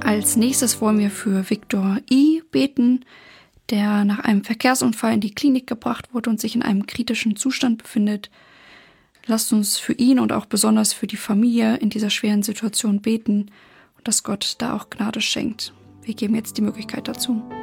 Als nächstes wollen wir für Viktor I. beten, der nach einem Verkehrsunfall in die Klinik gebracht wurde und sich in einem kritischen Zustand befindet. Lasst uns für ihn und auch besonders für die Familie in dieser schweren Situation beten und dass Gott da auch Gnade schenkt. Wir geben jetzt die Möglichkeit dazu.